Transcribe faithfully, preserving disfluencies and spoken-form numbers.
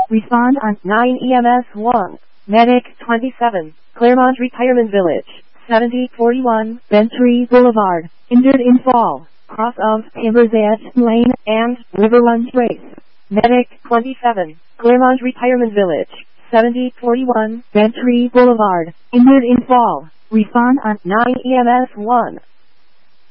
Respond on nine E M S one. Medic twenty-seven. Claremont Retirement Village. seventy forty-one. Bentry Boulevard. Injured in fall. Cross of Timbers Edge Lane and Riverrun Trace. Medic twenty-seven. Claremont Retirement Village. seventy forty-one. Bentry Boulevard. Injured in fall. Respond on nine E M S one.